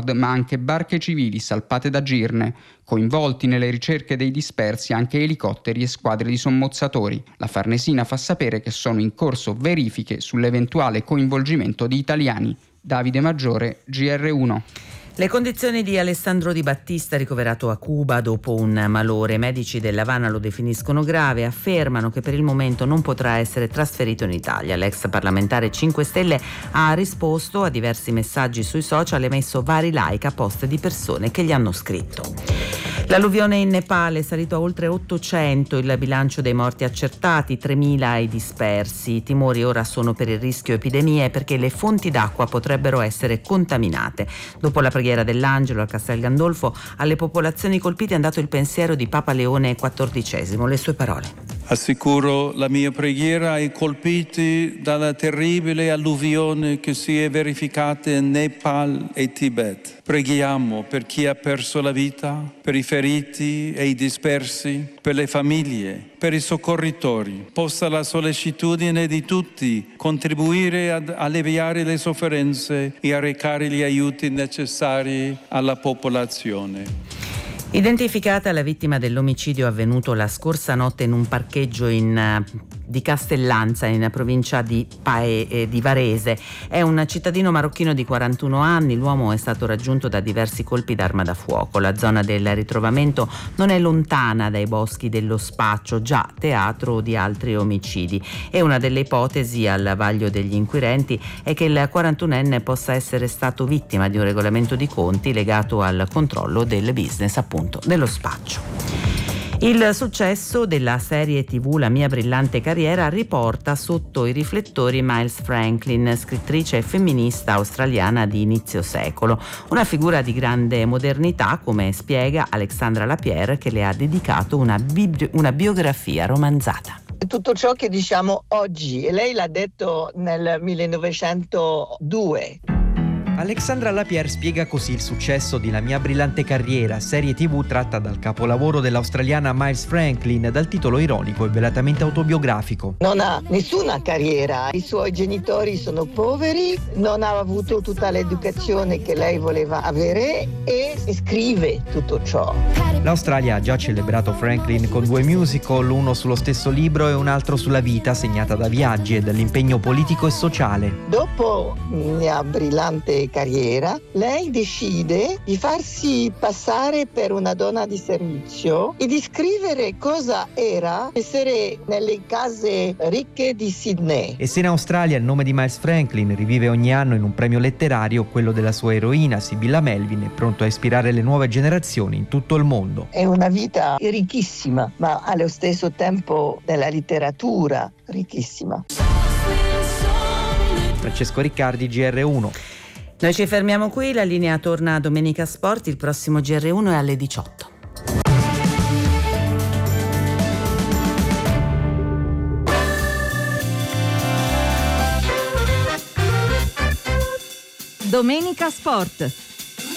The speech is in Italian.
ma anche barche civili salpate da girne. Coinvolti nelle ricerche dei dispersi anche elicotteri e squadre di sommozzatori. La Farnesina fa sapere che sono in corso verifiche sull'eventuale coinvolgimento di italiani. Davide Maggiore, GR1. Le condizioni di Alessandro Di Battista, ricoverato a Cuba dopo un malore. I medici dell'Havana lo definiscono grave e affermano che per il momento non potrà essere trasferito in Italia. L'ex parlamentare 5 Stelle ha risposto a diversi messaggi sui social e messo vari like a post di persone che gli hanno scritto. L'alluvione in Nepale è salito a oltre 800 il bilancio dei morti accertati, 3.000 i dispersi. I timori ora sono per il rischio epidemie perché le fonti d'acqua potrebbero essere contaminate. Dopo la preghiera dell'Angelo al Castel Gandolfo, alle popolazioni colpite è andato il pensiero di Papa Leone XIV. Le sue parole. Assicuro la mia preghiera ai colpiti dalla terribile alluvione che si è verificata in Nepal e Tibet. Preghiamo per chi ha perso la vita, per i feriti e i dispersi, per le famiglie, per i soccorritori. Possa la sollecitudine di tutti contribuire ad alleviare le sofferenze e a recare gli aiuti necessari alla popolazione. Identificata la vittima dell'omicidio avvenuto la scorsa notte in un parcheggio di Castellanza, in provincia di Varese. È un cittadino marocchino di 41 anni. L'uomo è stato raggiunto da diversi colpi d'arma da fuoco. La zona del ritrovamento non è lontana dai boschi dello Spaccio, già teatro di altri omicidi. E una delle ipotesi al vaglio degli inquirenti è che il 41enne possa essere stato vittima di un regolamento di conti legato al controllo del business, appunto, dello spaccio. Il successo della serie TV La mia brillante carriera riporta sotto i riflettori Miles Franklin, scrittrice e femminista australiana di inizio secolo, una figura di grande modernità, come spiega Alexandra Lapierre, che le ha dedicato una biografia romanzata. Tutto ciò che diciamo oggi, e lei l'ha detto nel 1902. Alexandra Lapierre spiega così il successo di La mia brillante carriera, serie TV tratta dal capolavoro dell'australiana Miles Franklin, dal titolo ironico e velatamente autobiografico. Non ha nessuna carriera, i suoi genitori sono poveri, non ha avuto tutta l'educazione che lei voleva avere e scrive tutto ciò. L'Australia ha già celebrato Franklin con 2 musical, uno sullo stesso libro e un altro sulla vita segnata da viaggi e dall'impegno politico e sociale. Dopo Mia brillante carriera, lei decide di farsi passare per una donna di servizio e di scrivere cosa era essere nelle case ricche di Sydney. E se in Australia il nome di Miles Franklin rivive ogni anno in un premio letterario, quello della sua eroina Sibylla Melvin è pronto a ispirare le nuove generazioni in tutto il mondo. È una vita ricchissima, ma allo stesso tempo della letteratura ricchissima. Francesco Riccardi, GR1. Noi ci fermiamo qui, la linea torna a Domenica Sport, il prossimo GR1 è alle 18. Domenica Sport.